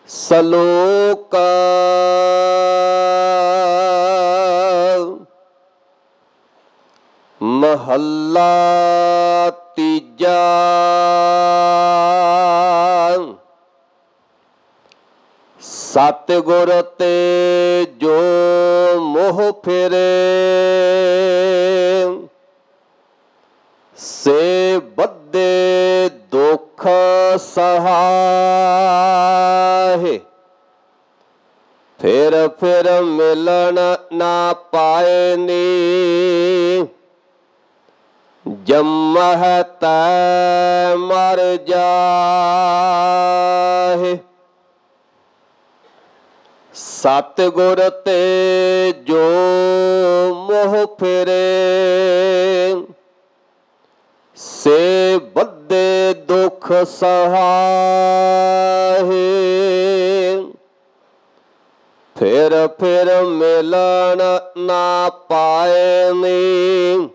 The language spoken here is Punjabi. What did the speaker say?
ਸਲੋਕ ਮਹੱਲਾ ਤੀਜਾ। ਸਤਿਗੁਰ ਤੇ ਜੋ ਮੋਹ ਫਿਰੇ, ਸੇ ਬੱਧੇ ਦੁਖ ਸਹਾਏ। ਫਿਰ ਫਿਰ ਮਿਲਣ ਨਾ ਪਾਏ ਨੀ, ਜੰਮਹਿ ਤੈ ਮਰ ਜਾਹੇ। ਸਤਿਗੁਰ ਤੇ ਜੋ ਮੋਹ ਫਿਰੇ, ਸੇ ਬੱਧੇ ਦੁਖ ਸਹਾਏ। ਫਿਰ ਫਿਰ ਮਿਲਣ ਨਾ ਪਾਏ ਨੀ,